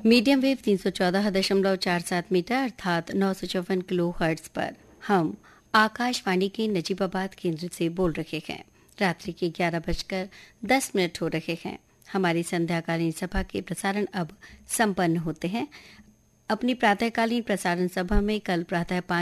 Medium wave 314.47 metre अर्थात 954 kilo hertz पर हम आकाशवाणी के नजीबाबाद केंद्र से बोल रहे हैं। रात्रि के 11:10 हो रहे हैं। हमारी संध्याकालीन सभा के प्रसारण अब संपन्न होते हैं। अपनी प्रातःकालीन प्रसारण सभा में कल प्रातः 5